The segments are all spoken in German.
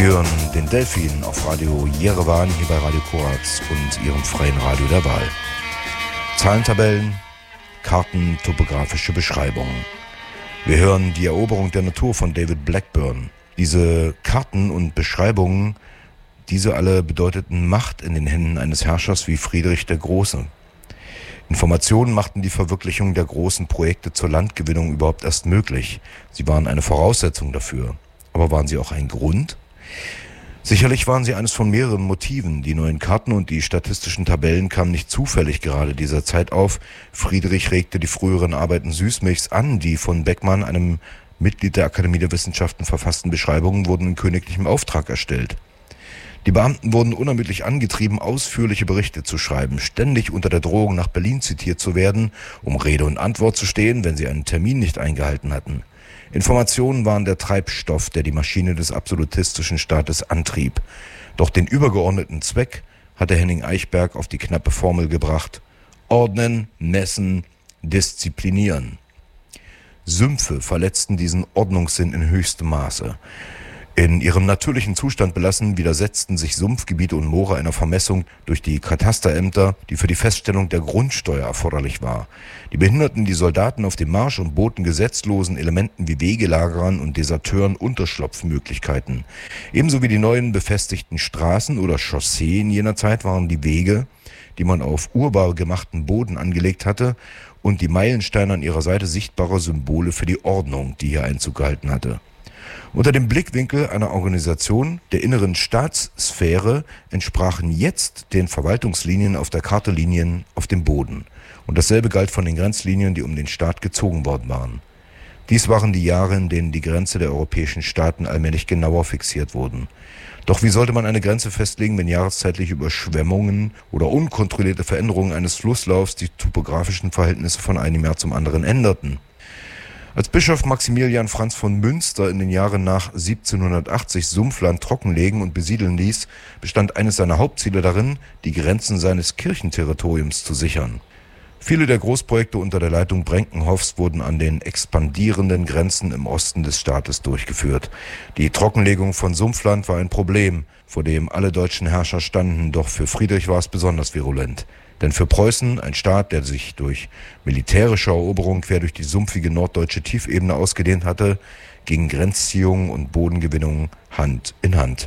hören den Delfin auf Radio Jerewan, hier bei Radio Korax und Ihrem freien Radio der Wahl. Zahlentabellen, Karten, topografische Beschreibungen. Wir hören die Eroberung der Natur von David Blackburn. Diese Karten und Beschreibungen, diese alle bedeuteten Macht in den Händen eines Herrschers wie Friedrich der Große. Informationen machten die Verwirklichung der großen Projekte zur Landgewinnung überhaupt erst möglich. Sie waren eine Voraussetzung dafür. Aber waren sie auch ein Grund? Sicherlich waren sie eines von mehreren Motiven. Die neuen Karten und die statistischen Tabellen kamen nicht zufällig gerade dieser Zeit auf. Friedrich regte die früheren Arbeiten Süßmilchs an. Die von Beckmann, einem Mitglied der Akademie der Wissenschaften, verfassten Beschreibungen wurden in königlichem Auftrag erstellt. Die Beamten wurden unermüdlich angetrieben, ausführliche Berichte zu schreiben, ständig unter der Drohung, nach Berlin zitiert zu werden, um Rede und Antwort zu stehen, wenn sie einen Termin nicht eingehalten hatten. Informationen waren der Treibstoff, der die Maschine des absolutistischen Staates antrieb. Doch den übergeordneten Zweck hatte Henning Eichberg auf die knappe Formel gebracht: Ordnen, messen, disziplinieren. Sümpfe verletzten diesen Ordnungssinn in höchstem Maße. In ihrem natürlichen Zustand belassen, widersetzten sich Sumpfgebiete und Moore einer Vermessung durch die Katasterämter, die für die Feststellung der Grundsteuer erforderlich war. Die behinderten die Soldaten auf dem Marsch und boten gesetzlosen Elementen wie Wegelagerern und Deserteuren Unterschlupfmöglichkeiten. Ebenso wie die neuen befestigten Straßen oder Chausseen jener Zeit waren die Wege, die man auf urbar gemachten Boden angelegt hatte, und die Meilensteine an ihrer Seite sichtbare Symbole für die Ordnung, die hier Einzug gehalten hatte. Unter dem Blickwinkel einer Organisation der inneren Staatssphäre entsprachen jetzt den Verwaltungslinien auf der Karte Linien auf dem Boden. Und dasselbe galt von den Grenzlinien, die um den Staat gezogen worden waren. Dies waren die Jahre, in denen die Grenze der europäischen Staaten allmählich genauer fixiert wurden. Doch wie sollte man eine Grenze festlegen, wenn jahreszeitliche Überschwemmungen oder unkontrollierte Veränderungen eines Flusslaufs die topografischen Verhältnisse von einem Jahr zum anderen änderten? Als Bischof Maximilian Franz von Münster in den Jahren nach 1780 Sumpfland trockenlegen und besiedeln ließ, bestand eines seiner Hauptziele darin, die Grenzen seines Kirchenterritoriums zu sichern. Viele der Großprojekte unter der Leitung Brenkenhoffs wurden an den expandierenden Grenzen im Osten des Staates durchgeführt. Die Trockenlegung von Sumpfland war ein Problem, vor dem alle deutschen Herrscher standen, doch für Friedrich war es besonders virulent. Denn für Preußen, ein Staat, der sich durch militärische Eroberung quer durch die sumpfige norddeutsche Tiefebene ausgedehnt hatte, gingen Grenzziehungen und Bodengewinnung Hand in Hand.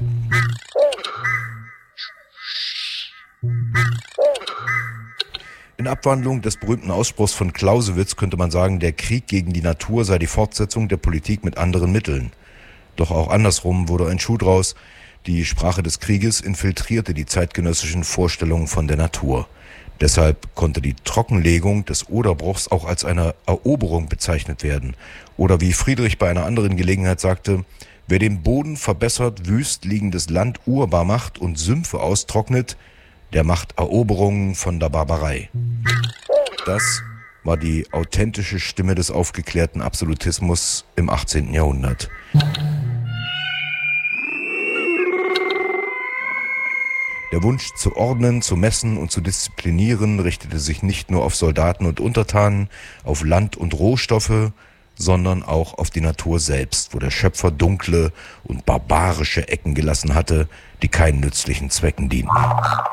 In Abwandlung des berühmten Ausspruchs von Clausewitz könnte man sagen, der Krieg gegen die Natur sei die Fortsetzung der Politik mit anderen Mitteln. Doch auch andersrum wurde ein Schuh draus. Die Sprache des Krieges infiltrierte die zeitgenössischen Vorstellungen von der Natur. Deshalb konnte die Trockenlegung des Oderbruchs auch als eine Eroberung bezeichnet werden. Oder wie Friedrich bei einer anderen Gelegenheit sagte: Wer den Boden verbessert, wüst liegendes Land urbar macht und Sümpfe austrocknet, der macht Eroberungen von der Barbarei. Das war die authentische Stimme des aufgeklärten Absolutismus im 18. Jahrhundert. Der Wunsch zu ordnen, zu messen und zu disziplinieren richtete sich nicht nur auf Soldaten und Untertanen, auf Land und Rohstoffe, sondern auch auf die Natur selbst, wo der Schöpfer dunkle und barbarische Ecken gelassen hatte, die keinen nützlichen Zwecken dienten.